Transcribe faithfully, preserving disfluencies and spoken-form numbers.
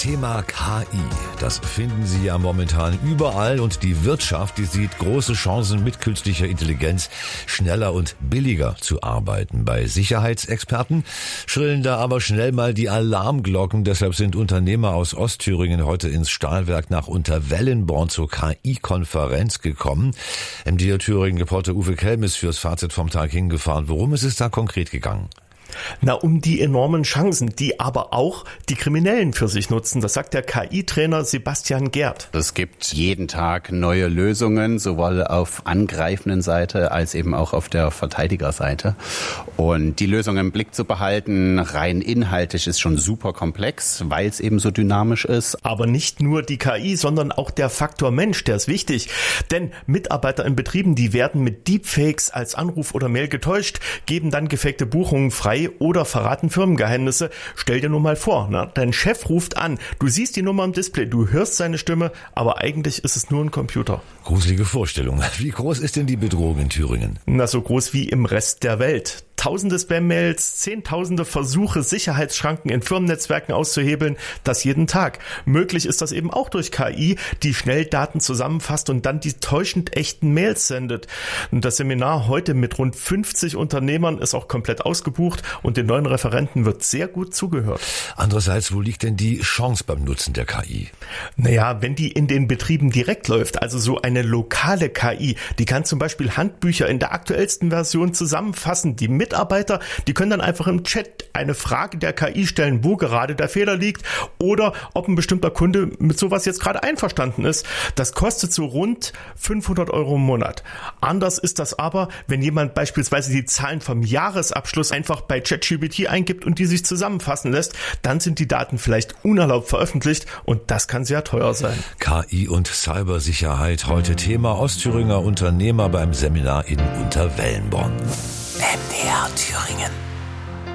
Thema K I, das finden Sie ja momentan überall und die Wirtschaft, die sieht große Chancen mit künstlicher Intelligenz schneller und billiger zu arbeiten. Bei Sicherheitsexperten schrillen da aber schnell mal die Alarmglocken. Deshalb sind Unternehmer aus Ostthüringen heute ins Stahlwerk nach Unterwellenborn zur K I-Konferenz gekommen. M D R Thüringen-Reporter Uwe Kelm ist fürs Fazit vom Tag hingefahren. Worum ist es da konkret gegangen? Na, um die enormen Chancen, die aber auch die Kriminellen für sich nutzen. Das sagt der K I-Trainer Sebastian Gerd. Es gibt jeden Tag neue Lösungen, sowohl auf angreifenden Seite als eben auch auf der Verteidigerseite. Und die Lösung im Blick zu behalten, rein inhaltlich, ist schon super komplex, weil es eben so dynamisch ist. Aber nicht nur die K I, sondern auch der Faktor Mensch, der ist wichtig. Denn Mitarbeiter in Betrieben, die werden mit Deepfakes als Anruf oder Mail getäuscht, geben dann gefakte Buchungen frei oder verraten Firmengeheimnisse. Stell dir nur mal vor, na, dein Chef ruft an, du siehst die Nummer im Display, du hörst seine Stimme, aber eigentlich ist es nur ein Computer. Gruselige Vorstellung. Wie groß ist denn die Bedrohung in Thüringen? Na, so groß wie im Rest der Welt. Tausende Spam-Mails, Zehntausende Versuche, Sicherheitsschranken in Firmennetzwerken auszuhebeln, das jeden Tag. Möglich ist das eben auch durch K I, die schnell Daten zusammenfasst und dann die täuschend echten Mails sendet. Und das Seminar heute mit rund fünfzig Unternehmern ist auch komplett ausgebucht und den neuen Referenten wird sehr gut zugehört. Andererseits, wo liegt denn die Chance beim Nutzen der K I? Naja, wenn die in den Betrieben direkt läuft, also so eine lokale K I, die kann zum Beispiel Handbücher in der aktuellsten Version zusammenfassen, die mit Mitarbeiter, die können dann einfach im Chat eine Frage der K I stellen, wo gerade der Fehler liegt oder ob ein bestimmter Kunde mit sowas jetzt gerade einverstanden ist. Das kostet so rund fünfhundert Euro im Monat. Anders ist das aber, wenn jemand beispielsweise die Zahlen vom Jahresabschluss einfach bei ChatGPT eingibt und die sich zusammenfassen lässt, dann sind die Daten vielleicht unerlaubt veröffentlicht und das kann sehr teuer sein. K I und Cybersicherheit, heute Thema. Ostthüringer Unternehmer beim Seminar in Unterwellenborn. M D R Thüringen.